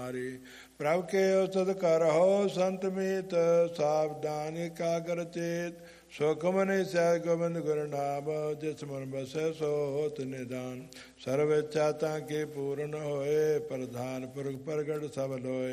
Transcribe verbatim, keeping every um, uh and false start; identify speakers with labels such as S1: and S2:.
S1: ਹਮਾਰੀ। ਪ੍ਰਭ ਕੇ ਉਸਤ ਕਰਹੁ ਸੰਤ ਮੀਤ, ਸਾਵਧਾਨ ਇਕਾਗਰ ਚੇਤ। ਸੁਖਮਨਿ ਸਹਿ ਗੋਬਿੰਦ ਗੁਰੂ ਨਾਮ, ਜਿਸ ਮਨ ਬਸੈ ਸੋ ਹੋਤ ਨਿਦਾਨ। ਸਰਵ ਇੱਛਾ ਤਾਂ ਕੀ ਪੂਰਨ ਹੋਏ, ਪ੍ਰਧਾਨ ਪੁਰਖ ਪ੍ਰਗਟ ਸਭ ਲੋਏ।